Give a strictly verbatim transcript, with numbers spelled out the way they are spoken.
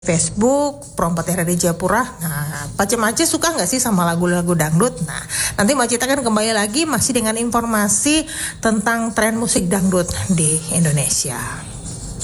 Facebook, Perompak dari Japura. Nah, Pace Mace suka nggak sih sama lagu-lagu dangdut? Nah, nanti Mbak Cita akan kembali lagi masih dengan informasi tentang tren musik dangdut di Indonesia.